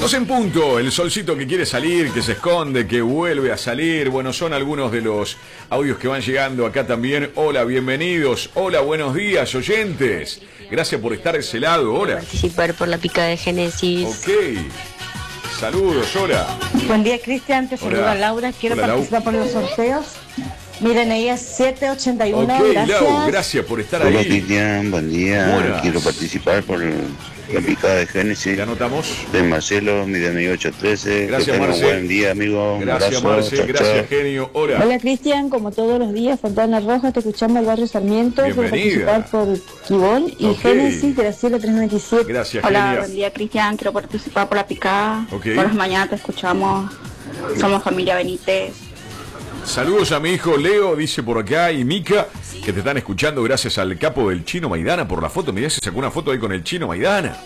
2 en punto, el solcito que quiere salir, que se esconde, que vuelve a salir. Bueno, son algunos de los audios que van llegando acá también. Hola, bienvenidos. Hola, buenos días, oyentes. Gracias por estar de ese lado. Hola. Participar por la picada de Génesis. Ok. Saludos, hola. Buen día, Cristian. Te saluda Laura. Quiero participar por los sorteos. Miren, ella es 781. Ok, gracias. Lau, gracias por estar Hola, ahí. Cristian, buen día. Hola. Quiero participar por la picada de Génesis. ¿Ya anotamos? De Marcelo, mi DNI 813. Gracias, que tengan Marce. un buen día, amigo. Gracias, Un abrazo. Marce. Chao, Gracias, chao. genio. Hola. Hola, Cristian. Como todos los días, Fontana Roja, te escuchamos al barrio Sarmiento. Quiero Bienvenida. participar por Quibón y Ok. Génesis de la Cielo 397. Gracias, Hola, genia. buen día, Cristian. Quiero participar por la picada. Ok. Por las mañanas te escuchamos. Somos familia Benítez. Saludos a mi hijo Leo, dice por acá, y Mica, que te están escuchando gracias al capo del Chino Maidana por la foto. Mirá, se sacó una foto ahí con el Chino Maidana.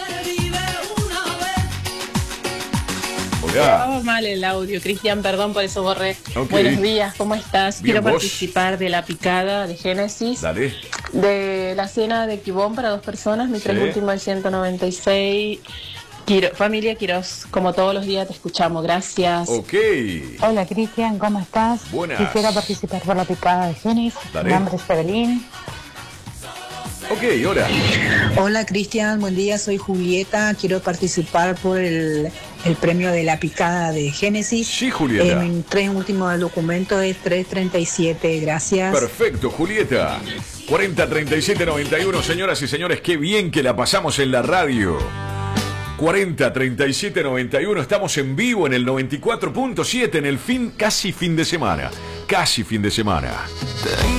Hola. Grababa mal el audio, Cristian, perdón, por eso borré. Ok. Buenos días, ¿cómo estás? Bien, Quiero ¿vos? participar de la picada de Génesis, Dale. de la cena de Quibón para 2 personas, mi tren Sí. último el 196. Familia Quiroz, como todos los días te escuchamos, gracias. Ok. Hola, Cristian. ¿Cómo estás? Buenas. Quisiera participar por la picada de Génesis. Dale. Mi nombre es Evelyn. Ok, hola. Hola Cristian, buen día, soy Julieta, quiero participar por el premio de la picada de Génesis. Sí, Julieta. Mi tren último del documento es 337, gracias. Perfecto, Julieta. 403791, señoras y señores, qué bien que la pasamos en la radio. 403791, estamos en vivo en el 94.7 en el casi fin de semana. Casi fin de semana.